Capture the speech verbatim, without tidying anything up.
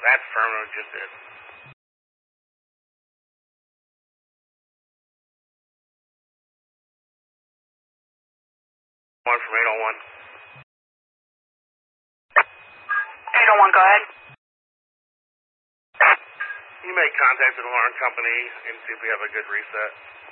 That's affirmative, just did. One from eight oh one. eight oh one, go ahead. You make contact with the alarm company and see if we have a good reset.